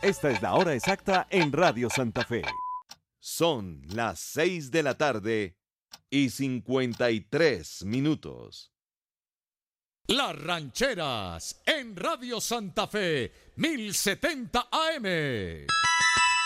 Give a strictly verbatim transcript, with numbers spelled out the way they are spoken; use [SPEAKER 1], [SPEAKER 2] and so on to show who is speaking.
[SPEAKER 1] Esta es la hora exacta en Radio Santa Fe. Son las seis de la tarde y cincuenta y tres minutos.
[SPEAKER 2] Las Rancheras en Radio Santa Fe, mil setenta A M.